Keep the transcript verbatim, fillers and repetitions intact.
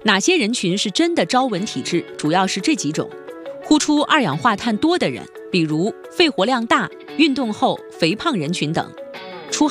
哪些人群是真的朝纹体质？主要是这几种：呼出二氧化碳多的人，比如肺活量大、运动后、肥胖人群等。